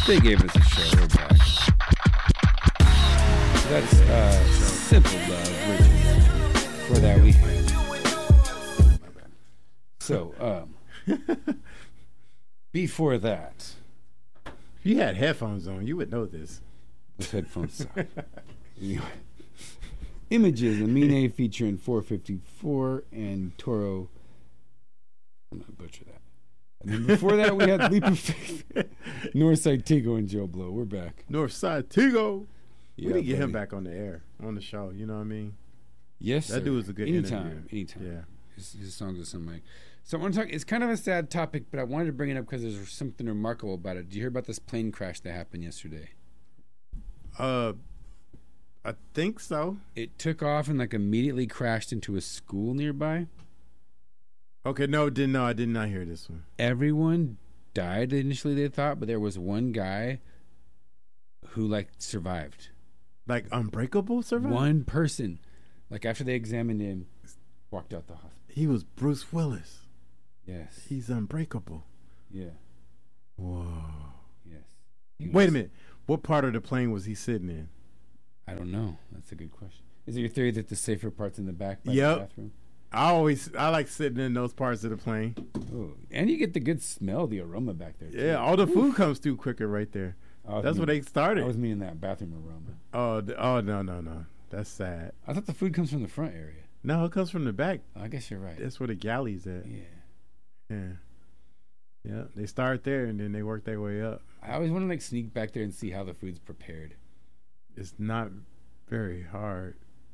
They gave us a show. We're back. So that's Simple Love, which for that we. So, before that, If you had headphones on, you would know this. the headphones suck. Anyway. Images, Amine featuring 454 and Toro. I'm going to butcher that. And then before that, we had Leap of Faith, Northside Tigo, and Joe Blow. We're back. Northside Tigo. Yeah, We need to get him buddy. back on the air, on the show. You know what I mean? Yes, That sir. dude was a good Anytime. interview. Yeah. His songs are something like. So I want to talk. It's kind of a sad topic, but I wanted to bring it up because there's something remarkable about it. Did you hear about this plane crash that happened yesterday? I think so. It took off and like immediately crashed into a school nearby. Okay, I did not hear this one. Everyone died initially, they thought, but there was one guy who like survived. Like Unbreakable survived? One person, like after they examined him, walked out the hospital. He was Bruce Willis. Yes. He's unbreakable. Yeah. Whoa. Yes. Wait a minute. What part of the plane was he sitting in? I don't know. That's a good question. Is it your theory that the safer part's in the back by Yep. the bathroom? I like sitting in those parts of the plane. Oh, and you get the good smell, the aroma back there. Too. Yeah, all the food comes through quicker right there. That's where they started. I was meaning that bathroom aroma. Oh no. That's sad. I thought the food comes from the front area. No, it comes from the back. I guess you're right. That's where the galley's at. Yeah. Yeah. They start there and then they work their way up. I always want to like sneak back there and see how the food's prepared. It's not very hard.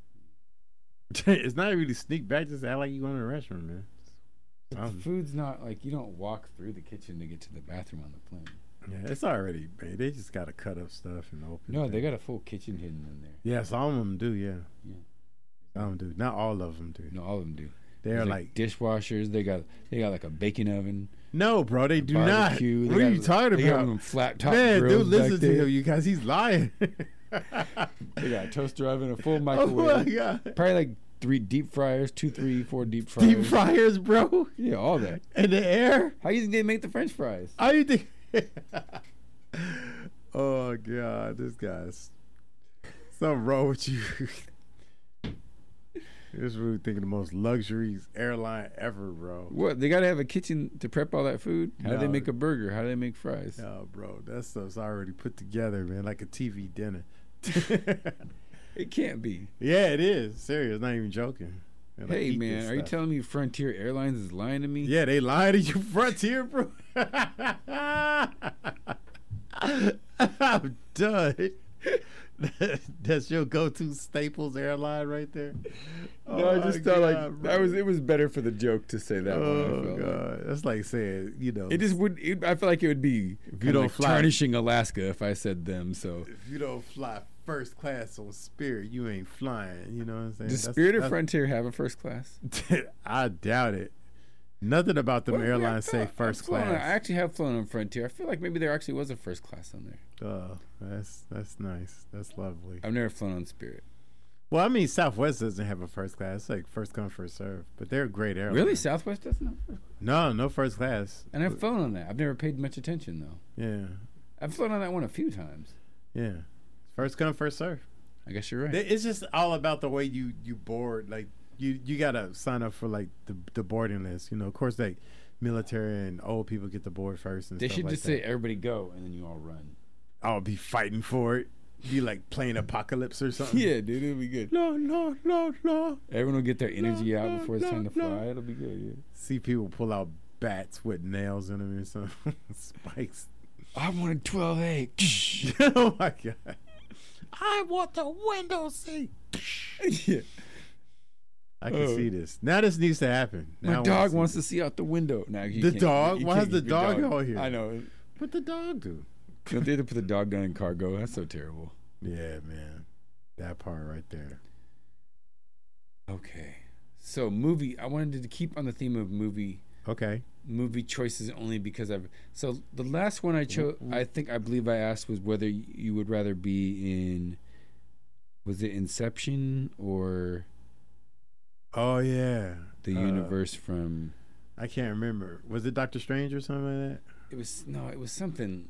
It's not really sneak back. Just act like you going to the restroom, man. But the food's not like you don't walk through the kitchen to get to the bathroom on the plane. Yeah, it's already made. They just got to cut up stuff and open. No, they got a full kitchen hidden in there. Yeah, some of them do. Yeah. Yeah. Some do. Not all of them do. No, all of them do. They're There's, like dishwashers. They got like a baking oven. no, bro. They do not. Barbecue. What are you talking They got about? them flat top Man, grills dude, listen back to there. him, you guys. He's lying. They got a toaster oven, a full Oh microwave. my god. Probably like 3 deep fryers, 2, 3, 4 deep fryers. Deep fryers, bro. Yeah, all that. In the air. How you think they make the French fries? How you think? Oh god, this guy's something wrong with you. This really thinking the most luxury airline ever, bro. What? They got to have a kitchen to prep all that food? How do they No. make a burger? How do they make fries? No, bro, that stuff's already put together, man, like a TV dinner. It can't be. Yeah, it is. Serious, not even joking. And I Hey, eat man, this are you stuff. telling me Frontier Airlines is lying to me? Yeah, they lied to you, Frontier, bro. I'm done. That's your go-to Staples airline right there. No, I just my thought God, bro. it was better for the joke to say that one. I Oh felt like. god, that's like saying It just would. I feel like it would be you kinda don't like fly- tarnishing Alaska if I said them. So if you don't fly first class on Spirit, you ain't flying. You know what I'm saying? does Spirit or Frontier have a first class? I doubt it. Nothing about them Well, yeah, airlines say I've first flown on- I class. actually have flown on Frontier. I feel like maybe there actually was a first class on there. Oh, that's nice. That's lovely. I've never flown on Spirit. Well, I mean, Southwest doesn't have a first class. It's like first come, first serve. But they're a great airline. Really, Southwest doesn't have first class? No first class. And I've flown on that. I've never paid much attention though. Yeah, I've flown on that one a few times. yeah. First come, first serve. I guess you're right. It's just all about the way you board. Like you gotta sign up for like the boarding list. You know, of course, like military and old people get the board first. And They stuff should like just that. say everybody go and then you all run. I'll be fighting for it. Be like playing Apocalypse or something. Yeah, dude, it'll be good. No. Everyone will get their energy No, out no, before it's time to no. fly. It'll be good. Yeah. See people pull out bats with nails in them and something. Spikes. I wanted 12A. Oh my god. I want the window seat. Yeah. I can see this. Now this needs to happen. Now I My wanna dog see wants this. to see out the window. Now you The can't- dog? you Why can't is the keep your dog out here? I know. What the dog do? They had to put the dog down in cargo. That's so terrible. Yeah, man. That part right there. Okay. So movie. I wanted to keep on the theme of movie Okay. choices only because I've. So the last one I chose, I believe I asked was whether you would rather be in. Was it Inception or Oh yeah. the universe from? I can't remember. Was it Doctor Strange or something like that? It was something.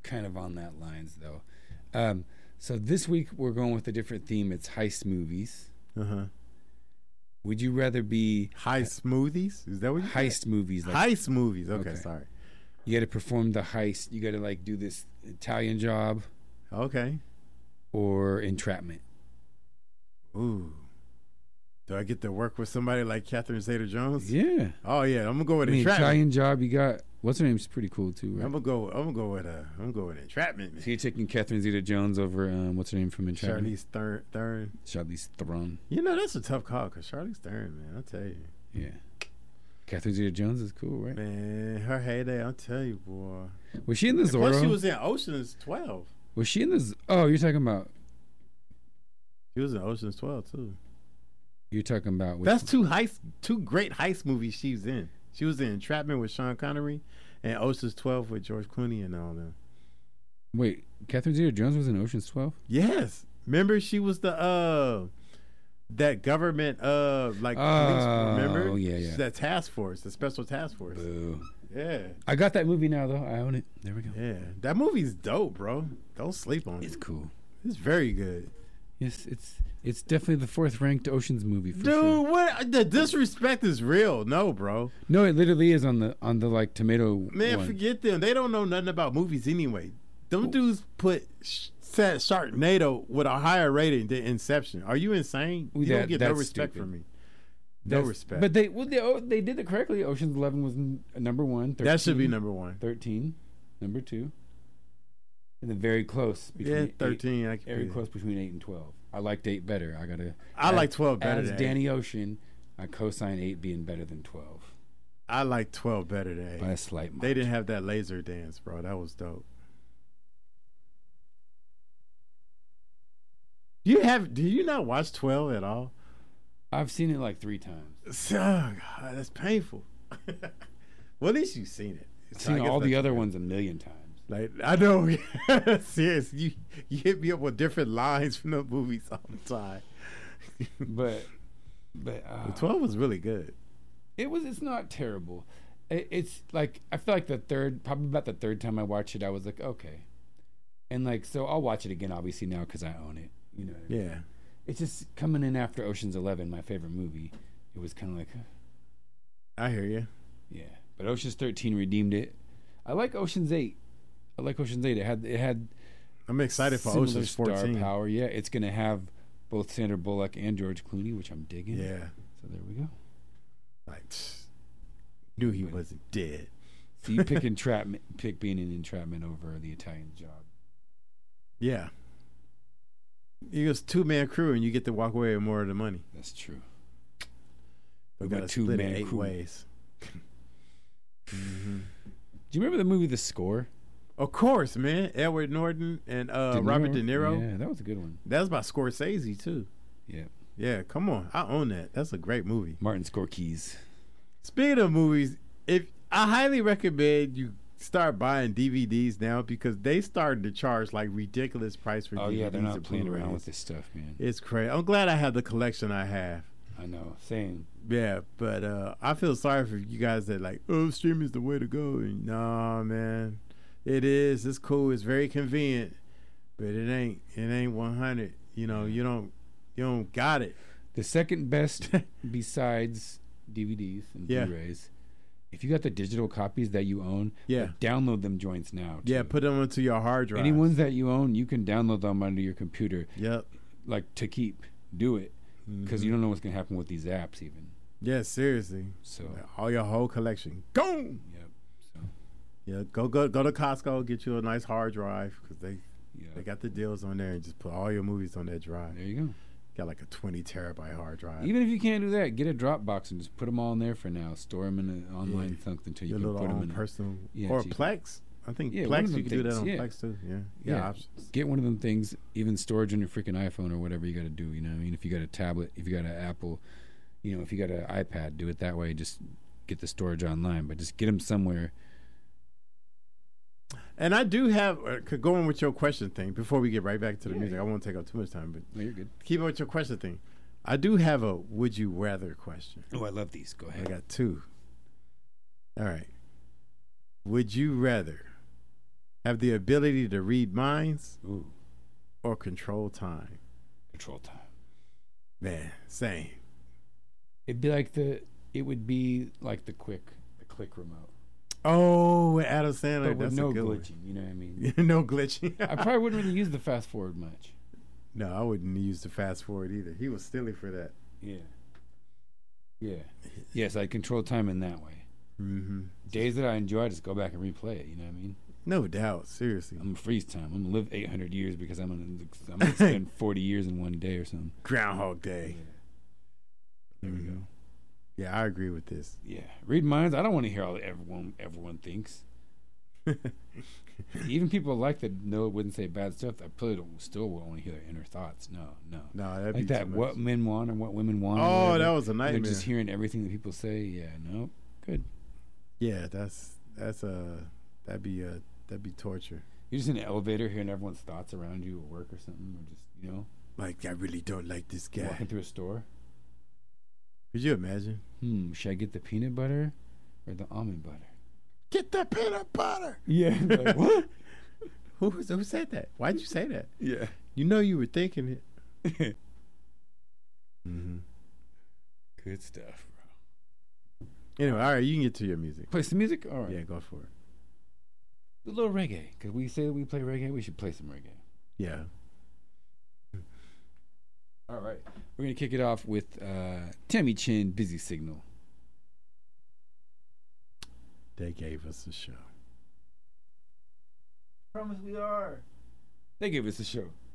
kind of on that lines though. So this week we're going with a different theme. It's heist movies. Would you rather be heist smoothies? Is that what you heist movies? Like, heist movies. Okay, sorry. You got to perform the heist. You got to like do this Italian job. Okay. Or entrapment. Ooh. Do I get to work with somebody like Catherine Zeta-Jones? Yeah. Oh yeah, I'm gonna go with entrapment. Italian job. You got what's her name's pretty cool too. Right? I'm gonna go with entrapment. Man. So you're taking Catherine Zeta-Jones over what's her name from Entrapment? Charlize Theron. Charlize Theron. You know that's a tough call because Charlize Theron, man. I'll tell you. Yeah. Catherine Zeta-Jones is cool, right? Man, her heyday, I'll tell you, boy. Was she in the Zorro? Plus, she was in Ocean's 12. Was she in the? Oh, you're talking about. She was in Ocean's 12 too. You're talking about. That's two great heist movies she's in. She was in Entrapment with Sean Connery, and Ocean's 12 with George Clooney and all them. Wait, Catherine Zeta-Jones was in Ocean's 12? Yes. Remember, she was the that government police. Remember? Oh yeah. That task force, the special task force. Boo. Yeah. I got that movie now though. I own it. There we go. Yeah, that movie's dope, bro. Don't sleep on it. It's cool. It's very good. Yes, it's definitely the 4th ranked Ocean's movie for sure. Dude, what the disrespect is real. No, bro. No, it literally is on the like tomato. Man, one. forget them. They don't know nothing about movies anyway. Them dudes set Sharknado with a higher rating than Inception. Are you insane? You don't get no respect from me. No respect. But they did it correctly. Ocean's 11 was number 1. 13, that should be number 1. 13, number 2. And then very close between 13. 8, very close between 8 and 12. I liked 8 better. I like 12 better than 8. Danny Ocean, I co-sign 8 being better than 12. I like 12 better than 8. By a slight margin. They didn't have that laser dance, bro. That was dope. Do you not watch 12 at all? I've seen it like 3 times. Oh, God, that's painful. Well, at least you've seen it. I've seen all the other ones a million times. Like, I know. Seriously, you hit me up with different lines from the movies all the time. but 12 was really good. It's not terrible. It's like I feel like probably about the third time I watched it, I was like, okay, and like so I'll watch it again obviously now because I own it. You know what I mean? Yeah. It's just coming in after Ocean's 11, my favorite movie. It was kind of like, I hear you. Yeah, but Ocean's 13 redeemed it. I like Ocean's 8. It had. I'm excited for Ocean's 14. Star power. Yeah, it's gonna have both Sandra Bullock and George Clooney, which I'm digging. Yeah. So there we go. Like, knew he wasn't dead. So you pick being in Entrapment over the Italian Job. Yeah. You go 2-man crew and you get to walk away with more of the money. That's true. We got 2-man 8 ways. Mm-hmm. Do you remember the movie The Score? Of course, man. Edward Norton and Robert De Niro. Yeah, that was a good one. That was by Scorsese too. Yeah. Yeah, come on. I own that. That's a great movie. Martin Scorsese. Speaking of movies, I highly recommend you start buying DVDs now because they started to charge like ridiculous price for DVDs. Oh yeah, they're not and playing Blu-rays. around with this stuff, man. It's crazy. I'm glad I have the collection I have. I know, same. Yeah, but I feel sorry for you guys that like, oh, streaming's the way to go. And nah, man, it is. It's cool. It's very convenient, but it ain't 100. You know, you don't got it. The second best besides DVDs and Blu-rays. If you got the digital copies that you own, download them joints now. Too. Yeah, put them onto your hard drive. Any ones that you own, you can download them onto your computer. Yep. Like to keep. Do it. Because you don't know what's going to happen with these apps even. Yeah, seriously. So all your whole collection. Go! Yep. So. Yeah, go to Costco, get you a nice hard drive because they got the deals on there and just put all your movies on that drive. There you go. Got like a 20 terabyte hard drive. Even if you can't do that, get a Dropbox and just put them all in there for now. Store them in an online something until you can put them in personal. Or Plex. I think Plex, you can do that on Plex too. Yeah. Options. Get one of them things, even storage on your freaking iPhone or whatever you got to do. You know what I mean? If you got a tablet, if you got an Apple, if you got an iPad, do it that way. Just get the storage online, but just get them somewhere. And I do have, going with your question thing, before we get right back to the music, I won't take up too much time, but no, you're good. Keep with your question thing. I do have a would you rather question. Oh, I love these. Go ahead. I got 2. All right. Would you rather Have the ability to read minds Ooh, or control time? control time. Man, same. It would be like the click remote. Oh, with Adam Sandler. But with That's no a good glitching, you know what I mean? one. No glitching. I probably wouldn't really use the fast forward much. No, I wouldn't use the fast forward either. He was silly for that. Yeah. Yeah. Yes, I control time in that way. Mm-hmm. Days that I enjoy, I just go back and replay it, you know what I mean? No doubt. Seriously. I'm gonna freeze time. I'm gonna live 800 years because I'm gonna spend 40 years in one day or something. Groundhog Day. Yeah. There we go. Yeah, I agree with this. Yeah, read minds. I don't want to hear all everyone thinks. Even people like that know it wouldn't say bad stuff. I probably still will only hear their inner thoughts. No. No, that'd Like be that. too much. What men want and what women want. or Oh, whatever. that was a And nightmare. they're just hearing everything that people say. Yeah, no, good. Yeah, that'd be torture. You're just in an elevator hearing everyone's thoughts around you at work or something, or just Like, I really don't like this guy. walking through a store. Could you imagine? Should I get the peanut butter or the almond butter? Get the peanut butter. Yeah. Like, what? Who said that? Why'd you say that? Yeah. You know you were thinking it. Mm-hmm. Good stuff, bro. Anyway, all right, you can get to your music. Play some music? All right. Yeah, go for it. A little reggae. Because we say that we play reggae, we should play some reggae. Yeah. All right. We're going to kick it off with Tammy Chin, Busy Signal. They gave us a show. Promise we are. They gave us a show.